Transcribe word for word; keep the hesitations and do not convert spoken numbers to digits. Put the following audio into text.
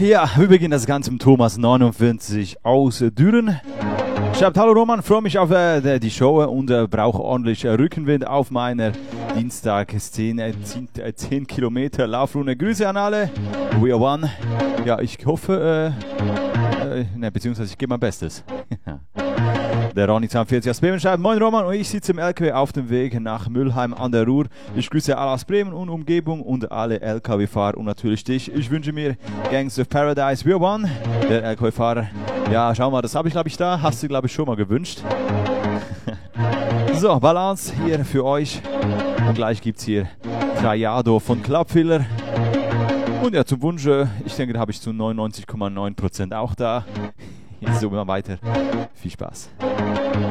Ja, wir beginnen das Ganze mit Thomas neunundvierzig aus Düren. Schreibt: Hallo Roman, freue mich auf äh, die Show und äh, brauche ordentlich äh, Rückenwind auf meiner Dienstag zehn, äh, zehn Kilometer Laufrunde. Grüße an alle. We are one. Ja, ich hoffe, äh, äh, ne, beziehungsweise ich gebe mein Bestes. Der Ronny zweiundvierzig aus Bremen schreibt: Moin Roman, und ich sitze im L K W auf dem Weg nach Mülheim an der Ruhr. Ich grüße alle aus Bremen und Umgebung und alle L K W-Fahrer und natürlich dich. Ich wünsche mir Gangs of Paradise, We Are One. Der L K W-Fahrer, ja, schau mal, das habe ich glaube ich da, hast du glaube ich schon mal gewünscht. So, Balance hier für euch. Und gleich gibt es hier Trajado von Clubfiller. Und ja, zum Wunsch, ich denke, da habe ich zu neunundneunzig Komma neun Prozent auch da. Jetzt so immer weiter. Viel Spaß.